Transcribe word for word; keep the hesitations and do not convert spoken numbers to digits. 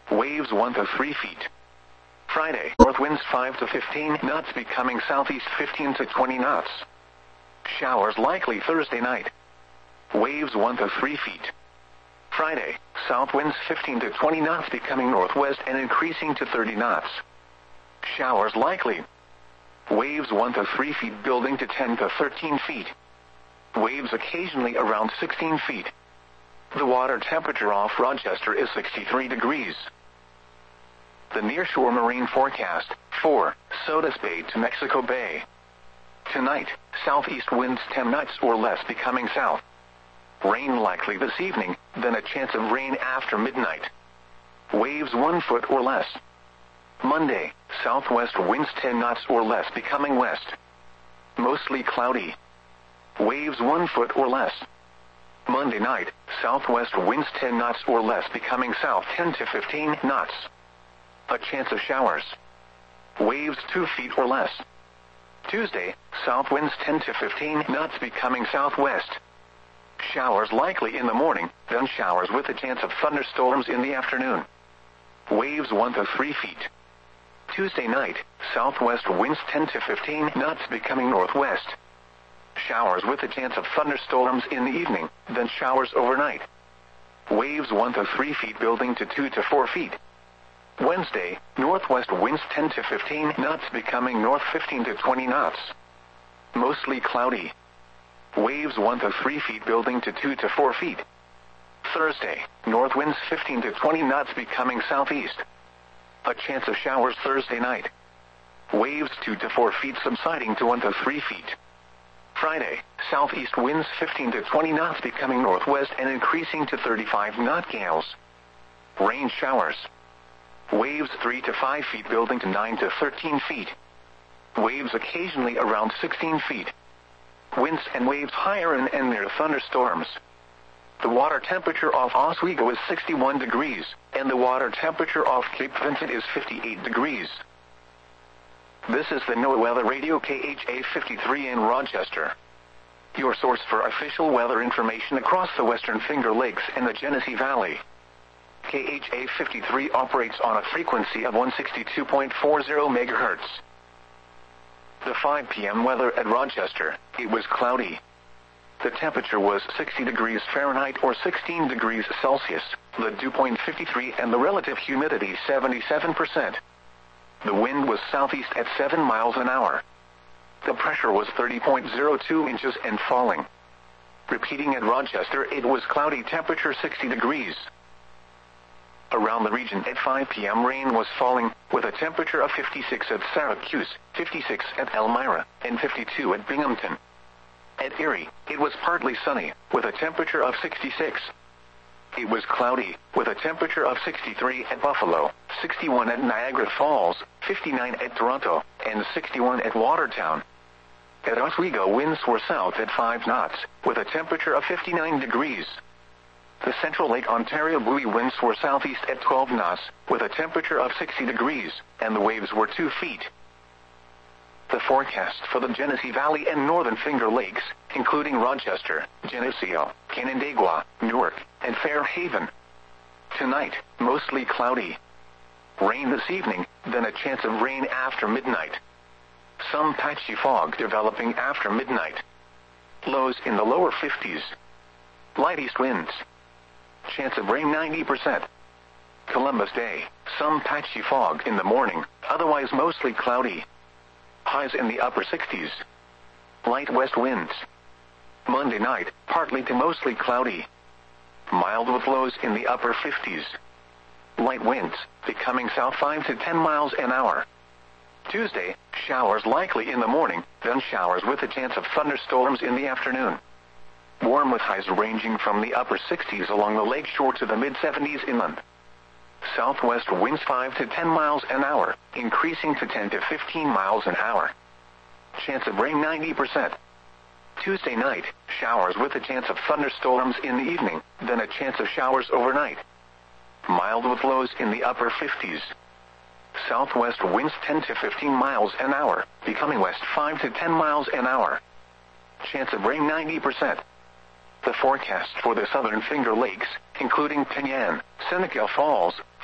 Waves one to three feet. Friday, north winds five to fifteen knots becoming southeast fifteen to twenty knots. Showers likely Thursday night. Waves one to three feet. Friday, south winds fifteen to twenty knots becoming northwest and increasing to thirty knots. Showers likely. Waves one to three feet building to ten to thirteen feet. Waves occasionally around sixteen feet. The water temperature off Rochester is sixty-three degrees. The nearshore marine forecast, for Sodus Bay to Mexico Bay. Tonight, southeast winds ten knots or less becoming south. Rain likely this evening, then a chance of rain after midnight. Waves one foot or less. Monday, southwest winds ten knots or less becoming west. Mostly cloudy. Waves one foot or less. Monday night, southwest winds ten knots or less becoming south ten to fifteen knots. A chance of showers. Waves two feet or less. Tuesday, south winds ten to fifteen knots becoming southwest. Showers likely in the morning, then showers with a chance of thunderstorms in the afternoon. Waves one to three feet. Tuesday night, southwest winds ten to fifteen knots becoming northwest. Showers with a chance of thunderstorms in the evening, then showers overnight. Waves one to three feet building to two to four feet. Wednesday, northwest winds ten to fifteen knots becoming north fifteen to twenty knots. Mostly cloudy. Waves one to three feet building to two to four feet. Thursday, north winds fifteen to twenty knots becoming southeast. A chance of showers Thursday night. Waves two to four feet subsiding to one to three feet. Friday, southeast winds fifteen to twenty knots becoming northwest and increasing to thirty-five knot gales. Rain showers. Waves three to five feet building to nine to thirteen feet. Waves occasionally around sixteen feet. Winds and waves higher and, and near thunderstorms. The water temperature off Oswego is sixty-one degrees, and the water temperature off Cape Vincent is fifty-eight degrees. This is the NOAA Weather Radio K H A fifty-three in Rochester. Your source for official weather information across the Western Finger Lakes and the Genesee Valley. K H A fifty-three operates on a frequency of one sixty-two point four zero megahertz. The five p m weather at Rochester, it was cloudy. The temperature was sixty degrees Fahrenheit or sixteen degrees Celsius, the dew point fifty-three and the relative humidity seventy-seven percent. The wind was southeast at seven miles an hour. The pressure was thirty point zero two inches and falling. Repeating at Rochester, it was cloudy, temperature sixty degrees. Around the region at five p m rain was falling, with a temperature of fifty-six at Syracuse, fifty-six at Elmira, and fifty-two at Binghamton. At Erie, it was partly sunny, with a temperature of sixty-six. It was cloudy, with a temperature of sixty-three at Buffalo, sixty-one at Niagara Falls, fifty-nine at Toronto, and sixty-one at Watertown. At Oswego, winds were south at five knots, with a temperature of fifty-nine degrees. The Central Lake Ontario buoy winds were southeast at twelve knots, with a temperature of sixty degrees, and the waves were two feet. The forecast for the Genesee Valley and Northern Finger Lakes, including Rochester, Geneseo, Canandaigua, Newark, and Fairhaven. Tonight, mostly cloudy. Rain this evening, then a chance of rain after midnight. Some patchy fog developing after midnight. Lows in the lower fifties. Light east winds. Chance of rain ninety percent. Columbus Day, some patchy fog in the morning, otherwise mostly cloudy. Highs in the upper sixties. Light west winds. Monday night, partly to mostly cloudy. Mild with lows in the upper fifties. Light winds, becoming south five to ten miles an hour. Tuesday, showers likely in the morning, then showers with a chance of thunderstorms in the afternoon. Warm with highs ranging from the upper sixties along the lakeshore to the mid-seventies inland. Southwest winds five to ten miles an hour, increasing to ten to fifteen miles an hour. Chance of rain ninety percent. Tuesday night, showers with a chance of thunderstorms in the evening, then a chance of showers overnight. Mild with lows in the upper fifties. Southwest winds ten to fifteen miles an hour, becoming west five to ten miles an hour. Chance of rain ninety percent. The forecast for the Southern Finger Lakes, including Penyan, Seneca Falls,